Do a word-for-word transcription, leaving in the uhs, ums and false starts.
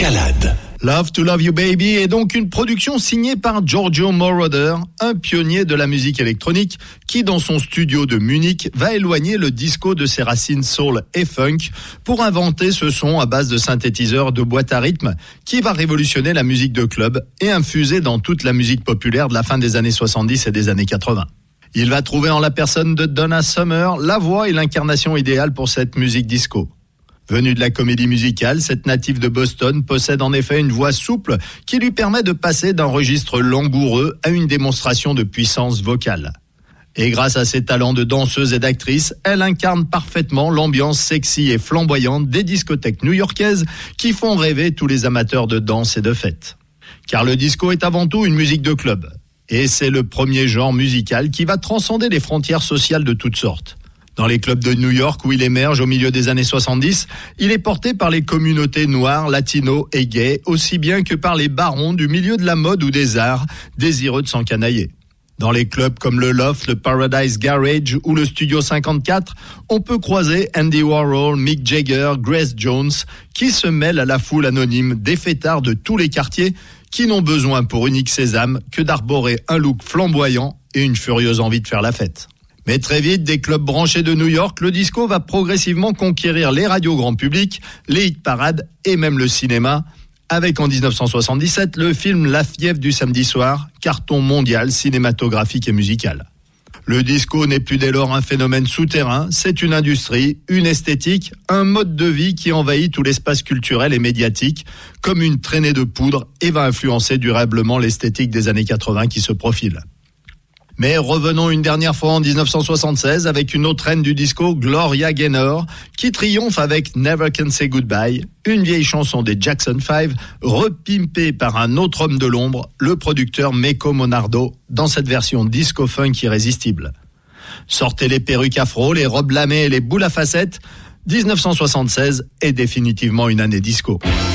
Escalade. Love to Love You Baby est donc une production signée par Giorgio Moroder, un pionnier de la musique électronique qui, dans son studio de Munich, va éloigner le disco de ses racines soul et funk pour inventer ce son à base de synthétiseurs de boîte à rythme qui va révolutionner la musique de club et infuser dans toute la musique populaire de la fin des années soixante-dix et des années quatre-vingts. Il va trouver en la personne de Donna Summer la voix et l'incarnation idéale pour cette musique disco. Venue de la comédie musicale, cette native de Boston possède en effet une voix souple qui lui permet de passer d'un registre langoureux à une démonstration de puissance vocale. Et grâce à ses talents de danseuse et d'actrice, elle incarne parfaitement l'ambiance sexy et flamboyante des discothèques new-yorkaises qui font rêver tous les amateurs de danse et de fête. Car le disco est avant tout une musique de club. Et c'est le premier genre musical qui va transcender les frontières sociales de toutes sortes. Dans les clubs de New York où il émerge au milieu des années soixante-dix, il est porté par les communautés noires, latinos et gays, aussi bien que par les barons du milieu de la mode ou des arts, désireux de s'encanailler. Dans les clubs comme le Loft, le Paradise Garage ou le Studio cinquante-quatre, on peut croiser Andy Warhol, Mick Jagger, Grace Jones, qui se mêlent à la foule anonyme des fêtards de tous les quartiers qui n'ont besoin pour unique sésame que d'arborer un look flamboyant et une furieuse envie de faire la fête. Mais très vite, des clubs branchés de New York, le disco va progressivement conquérir les radios grand public, les hit parades et même le cinéma, avec en dix-neuf cent soixante-dix-sept le film La fièvre du samedi soir, carton mondial cinématographique et musical. Le disco n'est plus dès lors un phénomène souterrain, c'est une industrie, une esthétique, un mode de vie qui envahit tout l'espace culturel et médiatique, comme une traînée de poudre et va influencer durablement l'esthétique des années quatre-vingts qui se profile. Mais revenons une dernière fois en dix-neuf cent soixante-seize avec une autre reine du disco, Gloria Gaynor, qui triomphe avec Never Can Say Goodbye, une vieille chanson des Jackson five, repimpée par un autre homme de l'ombre, le producteur Meco Monardo, dans cette version disco-funk irrésistible. Sortez les perruques afro, les robes lamées et les boules à facettes, dix-neuf cent soixante-seize est définitivement une année disco.